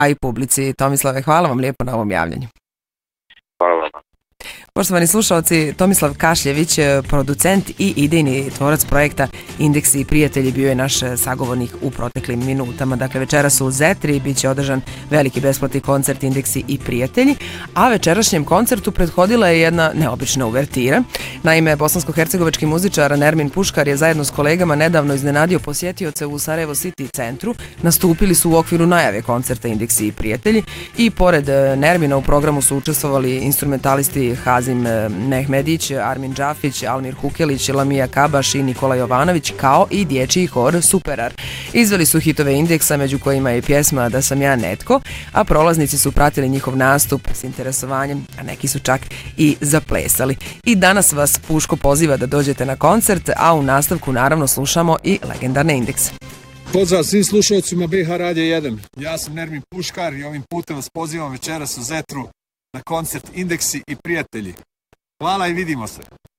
a i publici. Tomislave, hvala vam lijepo na ovom javljanju. Hvala vam. Poštovani slušalci, Tomislav Kašljević, producent i idejni tvorac projekta Indeksi i prijatelji, bio je naš sagovornik u proteklim minutama. Dakle, večeras u Zetri bit će održan veliki besplatni koncert Indeksi i prijatelji, a večerašnjem koncertu prethodila je jedna neobična uvertira. Naime, bosansko-hercegovački muzičar Nermin Puškar je zajedno s kolegama nedavno iznenadio posjetioce u Sarajevo City centru. Nastupili su u okviru najave koncerta Indeksi i prijatelji i pored Nermina u programu su učestvovali instrumentalisti Hazim Mehmedić, Armin Džafić, Almir Hukelić, Lamija Kabaš i Nikola Jovanović, kao i dječji hor Superar. Izveli su hitove Indeksa, među kojima je pjesma Da sam ja netko, a prolaznici su pratili njihov nastup s interesovanjem, a neki su čak i zaplesali. I danas vas Puško poziva da dođete na koncert, a u nastavku naravno slušamo i legendarne Indekse. Pozdrav svim slušalcima BiH Radio 1. Ja sam Nermin Puškar i ovim putem vas pozivam večeras u Zetru na koncert Indeksi i prijatelji. Hvala i vidimo se.